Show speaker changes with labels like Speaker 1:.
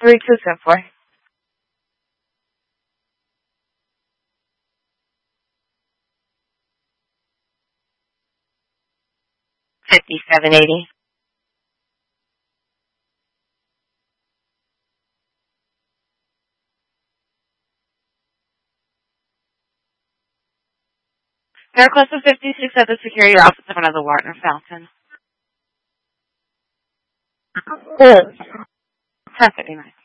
Speaker 1: 3274. 5780. Air Class of 56 at the security office in front of the Wartner Fountain. 10:59.